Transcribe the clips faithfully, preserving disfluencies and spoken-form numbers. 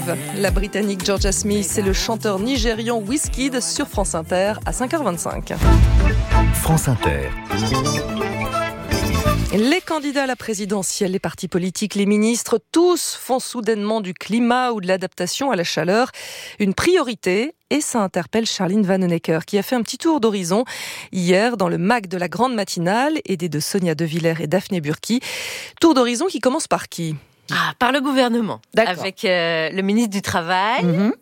Live. La Britannique Georgia Smith et le chanteur nigérian Wizkid sur France Inter à cinq heures vingt-cinq. France Inter. Les candidats à la présidentielle, les partis politiques, les ministres, tous font soudainement du climat ou de l'adaptation à la chaleur une priorité. Et ça interpelle Charline Vanhoenacker qui a fait un petit tour d'horizon hier dans le M A C de la Grande Matinale, aidée de Sonia De Villers et Daphné Burki. Tour d'horizon qui commence par qui ? Ah, par le gouvernement, D'accord. avec euh, le ministre du Travail. Mm-hmm.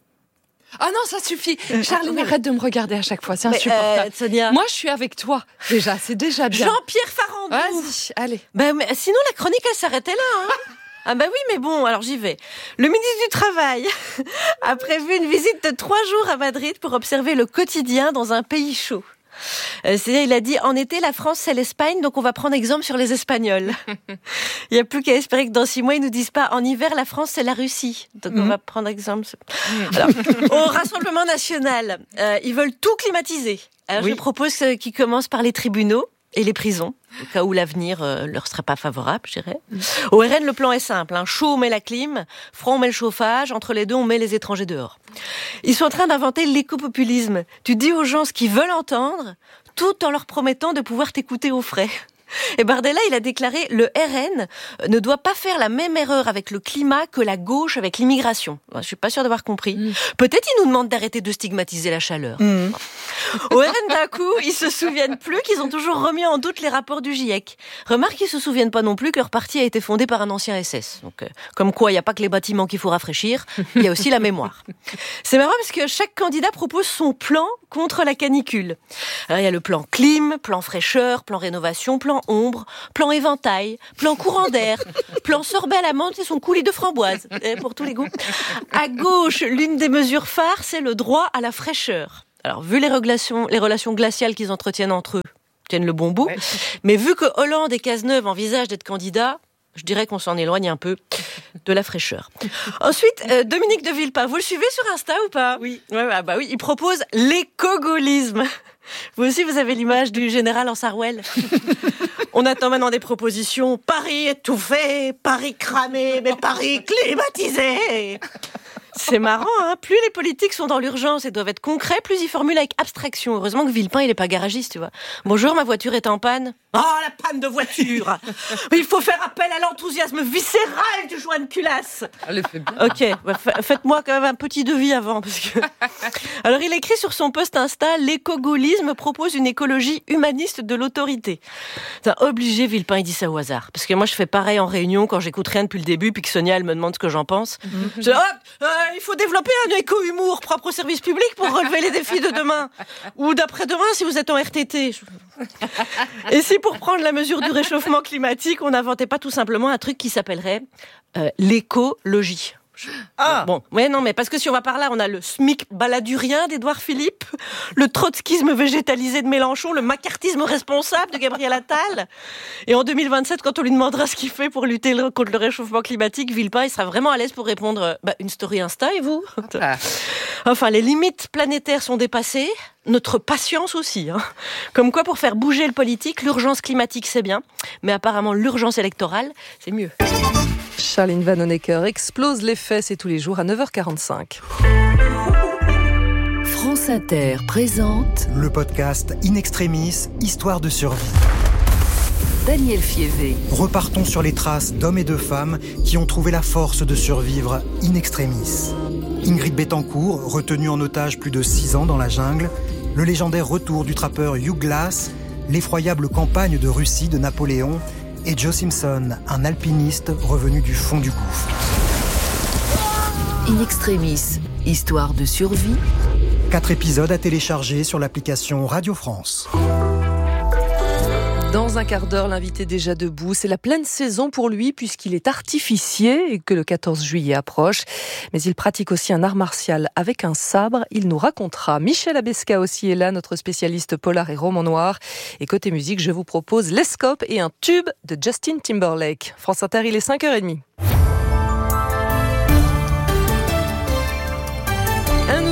Ah non, ça suffit. Charline, arrête de me regarder à chaque fois, c'est Mais, insupportable. euh, Sonia. Moi, je suis avec toi, déjà, c'est déjà bien. Jean-Pierre Farandou. Vas-y, allez. Ben, mais sinon, la chronique, elle s'arrêtait là. Hein. Ah ben oui, mais bon, alors j'y vais. Le ministre du Travail a prévu une visite de trois jours à Madrid pour observer le quotidien dans un pays chaud. Euh, c'est, il a dit, en été, la France, c'est l'Espagne, donc on va prendre exemple sur les Espagnols. Il n'y a plus qu'à espérer que dans six mois, ils nous disent pas, en hiver, la France, c'est la Russie. Donc mmh. on va prendre exemple. Alors, au Rassemblement National, euh, ils veulent tout climatiser. Alors oui. Je propose qu'ils commencent par les tribunaux et les prisons, au cas où l'avenir euh, leur serait pas favorable, je dirais. Mmh. Au R N, le plan est simple. Hein. Chaud, on met la clim. Froid, on met le chauffage. Entre les deux, on met les étrangers dehors. Ils sont en train d'inventer l'éco-populisme. Tu dis aux gens ce qu'ils veulent entendre, tout en leur promettant de pouvoir t'écouter au frais. Et Bardella, il a déclaré « Le R N ne doit pas faire la même erreur avec le climat que la gauche avec l'immigration. » Je suis pas sûre d'avoir compris. Mmh. Peut-être il nous demande d'arrêter de stigmatiser la chaleur. Mmh. Au R N, d'un coup, ils se souviennent plus qu'ils ont toujours remis en doute les rapports du GIEC. Remarque, ils se souviennent pas non plus que leur parti a été fondé par un ancien S S. Donc, euh, comme quoi, il n'y a pas que les bâtiments qu'il faut rafraîchir, il y a aussi la mémoire. C'est marrant parce que chaque candidat propose son plan contre la canicule. Alors, il y a le plan clim, plan fraîcheur, plan rénovation, plan ombre, plan éventail, plan courant d'air, plan sorbet à la menthe et son coulis de framboise, pour tous les goûts. À gauche, l'une des mesures phares, c'est le droit à la fraîcheur. Alors, vu les relations, les relations glaciales qu'ils entretiennent entre eux, tiennent le bon bout, ouais. Mais vu que Hollande et Cazeneuve envisagent d'être candidats, je dirais qu'on s'en éloigne un peu de la fraîcheur. Ensuite, euh, Dominique de Villepin, vous le suivez sur Insta ou pas ? Oui. Ouais, bah, bah oui, il propose l'éco-gaullisme. Vous aussi, vous avez l'image du général en Sarwell. On attend maintenant des propositions. Paris étouffé, Paris cramé, mais Paris climatisé. C'est marrant, hein. Plus les politiques sont dans l'urgence et doivent être concrets, plus ils formulent avec abstraction. Heureusement que Villepin, il est pas garagiste, tu vois. Bonjour, ma voiture est en panne. Oh, la panne de voiture. Il faut faire appel à l'enthousiasme viscéral du joint de culasse. Elle le fait bien. Ok, bah, f- faites-moi quand même un petit devis avant. Parce que... Alors, il écrit sur son post Insta, l'éco-gaullisme propose une écologie humaniste de l'autorité. C'est obligé, Villepin, il dit ça au hasard. Parce que moi, je fais pareil en réunion quand j'écoute rien depuis le début, puis que Sonia, elle me demande ce que j'en pense. Mm-hmm. Je dis, oh, euh, il faut développer un éco-humour propre au service public pour relever les défis de demain. Ou d'après-demain, si vous êtes en R T T. Et si pour prendre la mesure du réchauffement climatique, on n'inventait pas tout simplement un truc qui s'appellerait euh, l'écologie. Ah bon, ouais, non, mais parce que si on va par là, on a le SMIC baladurien d'Édouard Philippe, le trotskisme végétalisé de Mélenchon, le macartisme responsable de Gabriel Attal. Et en deux mille vingt-sept, quand on lui demandera ce qu'il fait pour lutter contre le réchauffement climatique, Villepin, il sera vraiment à l'aise pour répondre bah, une story Insta, et vous ? Enfin, les limites planétaires sont dépassées, notre patience aussi. Hein. Comme quoi, pour faire bouger le politique, l'urgence climatique, c'est bien, mais apparemment, l'urgence électorale, c'est mieux. Charline Vanhoenacker explose les fesses et tous les jours à neuf heures quarante-cinq. France Inter présente le podcast In Extremis, Histoire de survie. Daniel Fievé. Repartons sur les traces d'hommes et de femmes qui ont trouvé la force de survivre in extremis. Ingrid Betancourt, retenue en otage plus de six ans dans la jungle, le légendaire retour du trappeur Hugh Glass, l'effroyable campagne de Russie de Napoléon, et Joe Simpson, un alpiniste revenu du fond du gouffre. In Extremis, Histoire de survie. Quatre épisodes à télécharger sur l'application Radio France. Dans un quart d'heure, l'invité déjà debout. C'est la pleine saison pour lui puisqu'il est artificier et que le quatorze juillet approche. Mais il pratique aussi un art martial avec un sabre. Il nous racontera. Michel Abesca aussi est là, notre spécialiste polar et roman noir. Et côté musique, je vous propose l'Escope et un tube de Justin Timberlake. France Inter, il est cinq heures trente. Un nouveau journal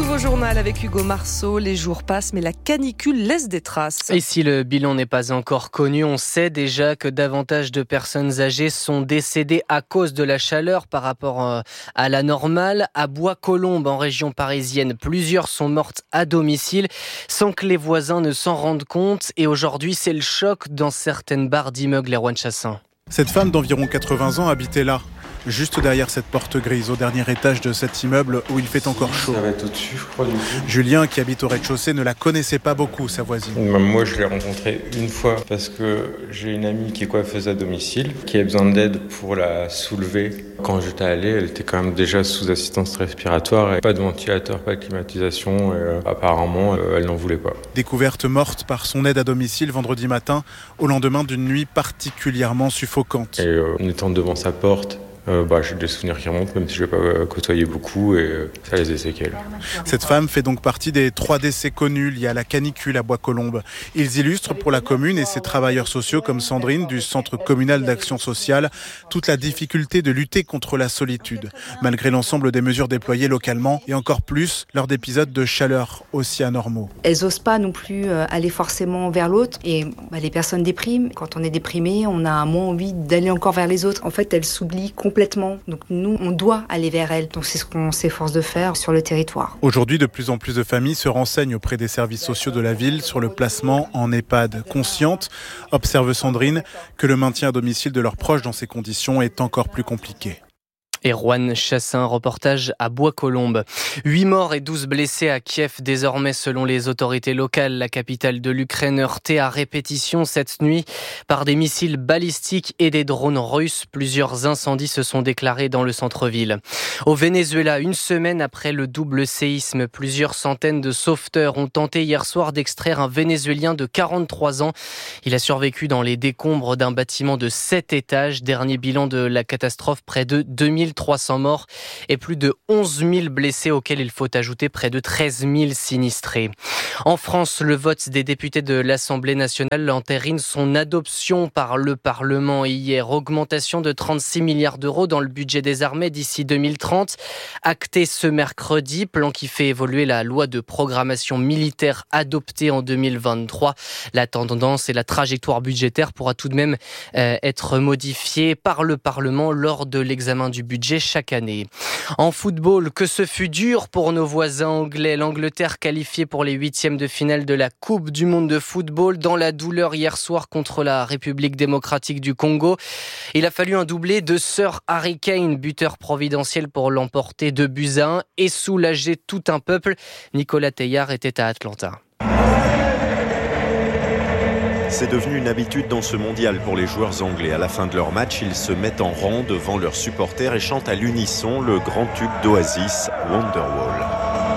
journal avec Hugo Marceau. Les jours passent, mais la canicule laisse des traces. Et si le bilan n'est pas encore connu, on sait déjà que davantage de personnes âgées sont décédées à cause de la chaleur par rapport à la normale. À Bois-Colombes, en région parisienne, plusieurs sont mortes à domicile sans que les voisins ne s'en rendent compte. Et aujourd'hui, c'est le choc dans certaines barres d'immeubles, Erwan Chassin. Cette femme d'environ quatre-vingts ans habitait là, juste derrière cette porte grise, au dernier étage de cet immeuble où il fait encore chaud. Ça va être au-dessus, je crois, du coup. Julien, qui habite au rez-de-chaussée, ne la connaissait pas beaucoup, sa voisine. Moi, je l'ai rencontrée une fois parce que j'ai une amie qui est coiffeuse à domicile, qui a besoin d'aide pour la soulever. Quand j'étais allé, elle était quand même déjà sous assistance respiratoire, et pas de ventilateur, pas de climatisation, et euh, apparemment, euh, elle n'en voulait pas. Découverte morte par son aide à domicile vendredi matin, au lendemain d'une nuit particulièrement suffocante. Et euh, en étant devant sa porte, Euh, bah, j'ai des souvenirs qui remontent, même si je ne vais pas euh, côtoyer beaucoup, et euh, ça laisse des séquelles. Cette femme fait donc partie des trois décès connus liés à la canicule à Bois-Colombes. Ils illustrent pour la commune et ses travailleurs sociaux comme Sandrine du Centre communal d'action sociale toute la difficulté de lutter contre la solitude, malgré l'ensemble des mesures déployées localement et encore plus lors d'épisodes de chaleur aussi anormaux. Elles n'osent pas non plus aller forcément vers l'autre et bah, les personnes dépriment. Quand on est déprimé, on a moins envie d'aller encore vers les autres. En fait, elles s'oublient complètement. Complètement. Donc nous, on doit aller vers elles. Donc c'est ce qu'on s'efforce de faire sur le territoire. Aujourd'hui, de plus en plus de familles se renseignent auprès des services sociaux de la ville sur le placement en EHPAD. Conscientes, observe Sandrine, que le maintien à domicile de leurs proches dans ces conditions est encore plus compliqué. Erwan Chassin, reportage à Bois-Colombes. Huit morts et douze blessés à Kiev désormais selon les autorités locales. La capitale de l'Ukraine heurtée à répétition cette nuit par des missiles balistiques et des drones russes. Plusieurs incendies se sont déclarés dans le centre-ville. Au Venezuela, une semaine après le double séisme, plusieurs centaines de sauveteurs ont tenté hier soir d'extraire un Vénézuélien de quarante-trois ans. Il a survécu dans les décombres d'un bâtiment de sept étages. Dernier bilan de la catastrophe, près de deux mille trois cents morts et plus de onze mille blessés auxquels il faut ajouter près de treize mille sinistrés. En France, le vote des députés de l'Assemblée nationale entérine son adoption par le Parlement hier. Augmentation de trente-six milliards d'euros dans le budget des armées d'ici deux mille trente. Acté ce mercredi, plan qui fait évoluer la loi de programmation militaire adoptée en deux mille vingt-trois. La tendance et la trajectoire budgétaire pourra tout de même euh, être modifiée par le Parlement lors de l'examen du budget chaque année. En football, que ce fut dur pour nos voisins anglais. L'Angleterre qualifiée pour les huitièmes de finale de la Coupe du monde de football dans la douleur hier soir contre la République démocratique du Congo. Il a fallu un doublé de Sir Harry Kane, buteur providentiel pour l'emporter deux buts à un et soulager tout un peuple. Nicolas Teilhard était à Atlanta. C'est devenu une habitude dans ce mondial pour les joueurs anglais. À la fin de leur match, ils se mettent en rang devant leurs supporters et chantent à l'unisson le grand tube d'Oasis, Wonderwall.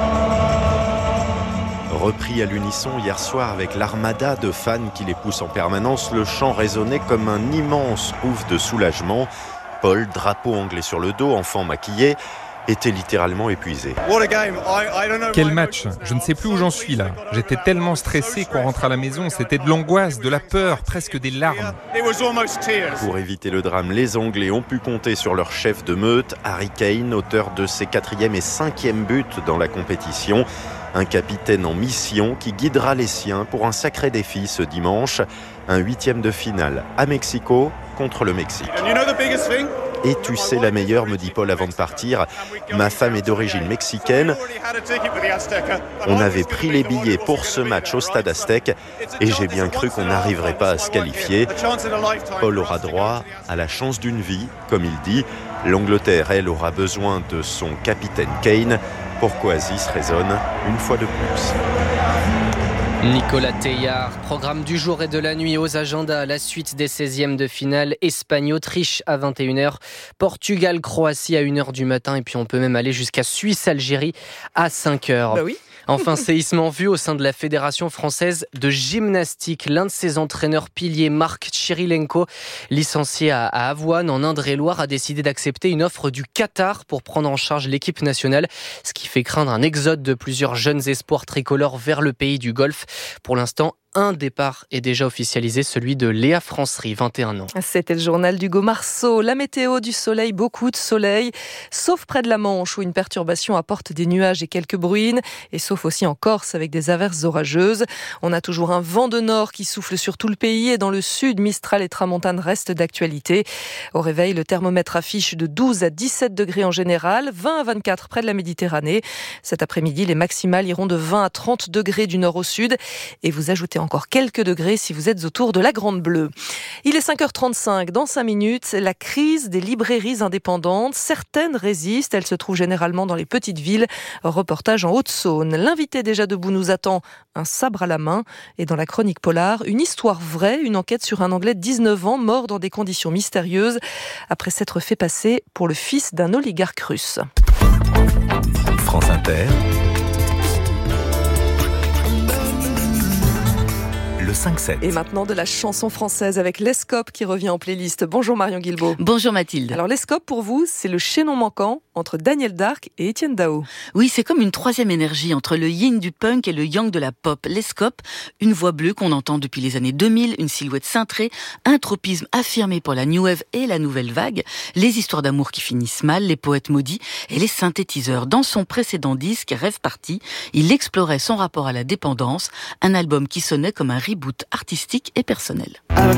Repris à l'unisson hier soir avec l'armada de fans qui les poussent en permanence, le chant résonnait comme un immense ouf de soulagement. Paul, drapeau anglais sur le dos, enfant maquillé, était littéralement épuisé. Quel match! Je ne sais plus où j'en suis là. J'étais tellement stressé qu'on rentre à la maison. C'était de l'angoisse, de la peur, presque des larmes. Pour éviter le drame, les Anglais ont pu compter sur leur chef de meute, Harry Kane, auteur de ses quatrième et cinquième buts dans la compétition. Un capitaine en mission qui guidera les siens pour un sacré défi ce dimanche. Un huitième de finale à Mexico contre le Mexique. Et tu sais la meilleure, me dit Paul avant de partir. Ma femme est d'origine mexicaine. On avait pris les billets pour ce match au Stade Aztec et j'ai bien cru qu'on n'arriverait pas à se qualifier. Paul aura droit à la chance d'une vie, comme il dit. L'Angleterre, elle, aura besoin de son capitaine Kane. Pour qu'Oasis résonne une fois de plus. Nicolas Teilhard, programme du jour et de la nuit aux agendas, la suite des seizièmes de finale, Espagne-Autriche à vingt et une heures, Portugal-Croatie à une heure du matin et puis on peut même aller jusqu'à Suisse-Algérie à cinq heures. Bah oui. Enfin, séisme en vue au sein de la Fédération française de gymnastique. L'un de ses entraîneurs piliers, Marc Chirilenko, licencié à Avoine en Indre-et-Loire, a décidé d'accepter une offre du Qatar pour prendre en charge l'équipe nationale, ce qui fait craindre un exode de plusieurs jeunes espoirs tricolores vers le pays du Golfe. Pour l'instant, Un départ est déjà officialisé, celui de Léa Francerie, vingt et un ans. C'était le journal d'Hugo Marceau. La météo, du soleil, beaucoup de soleil, sauf près de la Manche où une perturbation apporte des nuages et quelques bruines, et sauf aussi en Corse avec des averses orageuses. On a toujours un vent de nord qui souffle sur tout le pays et dans le sud, Mistral et Tramontane restent d'actualité. Au réveil, le thermomètre affiche de douze à dix-sept degrés en général, vingt à vingt-quatre près de la Méditerranée. Cet après-midi, les maximales iront de vingt à trente degrés du nord au sud et vous ajoutez encore quelques degrés si vous êtes autour de la Grande Bleue. Il est cinq heures trente-cinq. Dans cinq minutes, la crise des librairies indépendantes. Certaines résistent. Elles se trouvent généralement dans les petites villes. Reportage en Haute-Saône. L'invité déjà debout nous attend un sabre à la main. Et dans la chronique polar, une histoire vraie, une enquête sur un Anglais de dix-neuf ans mort dans des conditions mystérieuses après s'être fait passer pour le fils d'un oligarque russe. France Inter. Le cinq sept. Et maintenant de la chanson française avec l'Escope qui revient en playlist. Bonjour Marion Guilbault. Bonjour Mathilde. Alors l'Escope pour vous, c'est le chaînon manquant entre Daniel Darc et Étienne Dao. Oui, c'est comme une troisième énergie entre le yin du punk et le yang de la pop. L'Escope, une voix bleue qu'on entend depuis les années deux mille, une silhouette cintrée, un tropisme affirmé pour la new wave et la nouvelle vague, les histoires d'amour qui finissent mal, les poètes maudits et les synthétiseurs. Dans son précédent disque, Rêve Party, il explorait son rapport à la dépendance, un album qui sonnait comme un reboot artistique et personnel. Alors